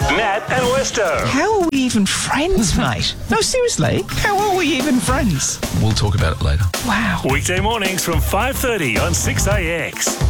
Nat and Westo. How are we even friends, mate? No, seriously, how are we even friends? We'll talk about it later. Wow. Weekday mornings from 5:30 on 6AX.